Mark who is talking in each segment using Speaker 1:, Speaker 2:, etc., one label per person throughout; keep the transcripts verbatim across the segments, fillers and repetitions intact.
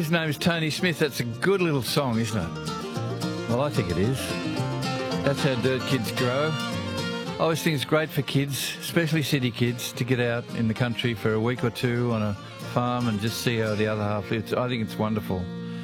Speaker 1: His name's Tony Smith. That's a good little song, isn't it? Well, I think it is. That's how dirt kids grow. I always think it's great for kids, especially city kids, to get out in the country for a week or two on a farm and just see how the other half lives. I think it's wonderful.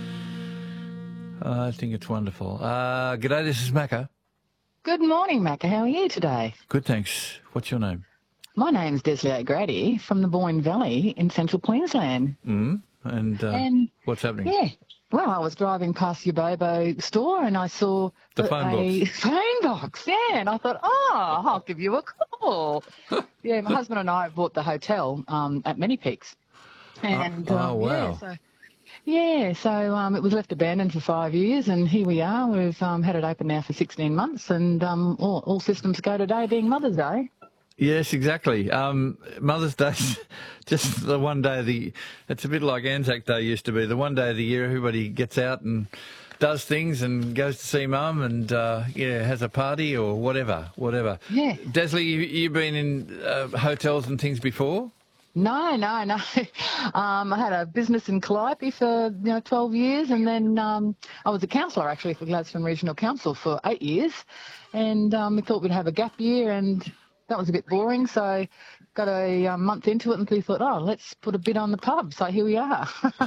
Speaker 1: I think it's wonderful. Uh, g'day, this is Macca.
Speaker 2: Good morning, Macca. How are you today?
Speaker 1: Good, thanks. What's your name?
Speaker 2: My name's Desley O'Grady from the Boyne Valley in central Queensland.
Speaker 1: Mm, and, uh,
Speaker 2: and
Speaker 1: what's happening?
Speaker 2: Yeah. Well, I was driving past your Bobo store and I saw
Speaker 1: the phone
Speaker 2: a
Speaker 1: box.
Speaker 2: phone box, yeah, and I thought, oh, I'll give you a call. Yeah, my husband and I bought the hotel um, at Many Peaks. And,
Speaker 1: oh,
Speaker 2: um,
Speaker 1: oh, wow.
Speaker 2: Yeah, so, yeah, so um, it was left abandoned for five years and here we are. We've um, had it open now for sixteen months and um, all, all systems go today being Mother's Day.
Speaker 1: Yes, exactly. Um, Mother's Day's just the one day of the... It's a bit like Anzac Day used to be. The one day of the year everybody gets out and does things and goes to see Mum and, uh, yeah, has a party or whatever, whatever.
Speaker 2: Yeah.
Speaker 1: Desley, you, you've been in uh, hotels and things before?
Speaker 2: No, no, no. Um, I had a business in Calliope for you know twelve years, and then um, I was a councillor actually for Gladstone Regional Council for eight years, and um, we thought we'd have a gap year, and that was a bit boring, so got a um, month into it, and we thought, oh, let's put a bid on the pub. So here we are.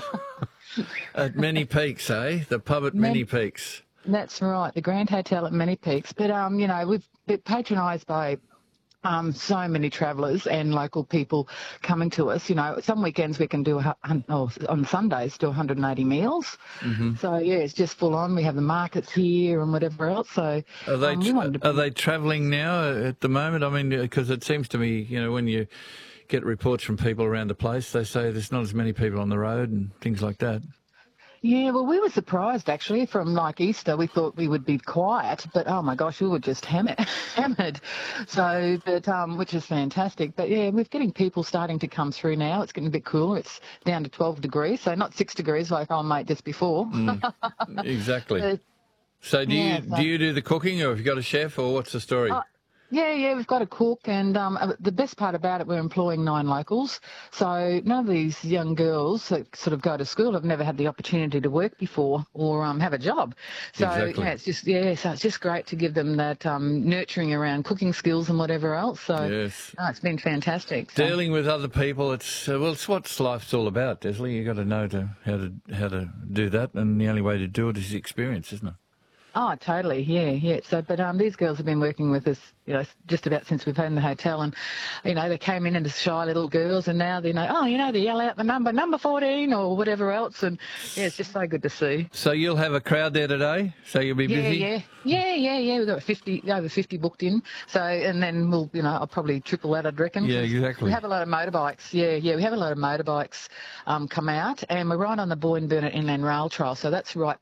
Speaker 1: At Many Peaks, eh? The pub at
Speaker 2: Man-
Speaker 1: Many Peaks.
Speaker 2: That's right, the Grand Hotel at Many Peaks. But um, you know, we've been patronised by Um, so many travellers and local people coming to us. You know, some weekends we can do, a, oh, on Sundays, do one hundred eighty meals. Mm-hmm. So, yeah, it's just full on. We have the markets here and whatever else. So,
Speaker 1: Are they,
Speaker 2: um, we wanted to
Speaker 1: are they travelling now at the moment? I mean, because it seems to me, you know, when you get reports from people around the place, they say there's not as many people on the road and things like that.
Speaker 2: Yeah, well, we were surprised, actually, from, like, Easter. We thought we would be quiet, but, oh, my gosh, we were just hammered, hammered. So, but, um, which is fantastic. But, yeah, we're getting people starting to come through now. It's getting a bit cooler. It's down to twelve degrees, so not six degrees like our mate just before.
Speaker 1: Mm, exactly.
Speaker 2: But,
Speaker 1: so do
Speaker 2: yeah,
Speaker 1: you
Speaker 2: so,
Speaker 1: do you do the cooking, or have you got a chef, or what's the story?
Speaker 2: Uh, Yeah, yeah, we've got a cook, and um, the best part about it, we're employing nine locals. So none of these young girls that sort of go to school have never had the opportunity to work before or um, have a job. So
Speaker 1: Exactly.
Speaker 2: yeah, it's just yeah, so it's just great to give them that um, nurturing around cooking skills and whatever else. So
Speaker 1: Yes.
Speaker 2: no, it's been fantastic. So.
Speaker 1: Dealing with other people, it's uh, well, it's what life's all about, Desley. You got to know to how to how to do that, and the only way to do it is experience, isn't it?
Speaker 2: Oh, totally, yeah, yeah. So, but um, these girls have been working with us, you know, just about since we've had in the hotel, and you know, they came in as shy little girls, and now they know, oh, you know, they yell out the number, number fourteen, or whatever else, and yeah, it's just so good to see.
Speaker 1: So you'll have a crowd there today. So you'll be
Speaker 2: Yeah,
Speaker 1: busy.
Speaker 2: yeah, yeah, yeah, yeah. We've got fifty, over fifty booked in. So, and then we'll, you know, I'll probably triple that, I'd reckon.
Speaker 1: Yeah, exactly.
Speaker 2: We have a lot of motorbikes. Yeah, yeah, we have a lot of motorbikes um, come out, and we're right on the Boyne Burnett Inland Rail Trail, so that's right